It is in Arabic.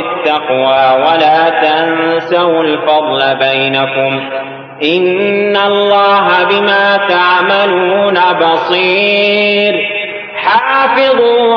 بالتقوى ولا تنسوا الفضل بينكم إن الله بما تعملون بصير. حافظوا